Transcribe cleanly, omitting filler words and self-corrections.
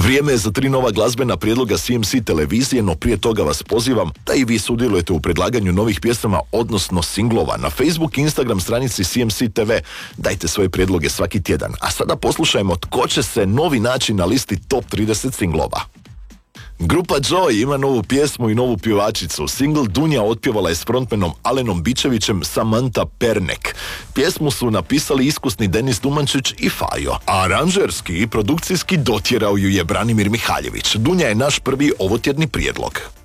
Vrijeme je za 3 nova glazbena prijedloga CMC televizije, no prije toga vas pozivam da i vi sudjelujete u predlaganju novih pjesama, odnosno singlova na Facebook i Instagram stranici CMC TV. Dajte svoje prijedloge svaki tjedan. A sada poslušajmo tko će se novi naći na listi Top 30 singlova. Grupa Joy ima novu pjesmu i novu pjevačicu. Single Dunja otpjevala je s frontmanom Alenom Bičevićem Samantha Pernek. Pjesmu su napisali iskusni Denis Dumančić i Fajo, a aranžerski i produkcijski dotjerao ju je Branimir Mihaljević. Dunja je naš prvi ovotjedni prijedlog.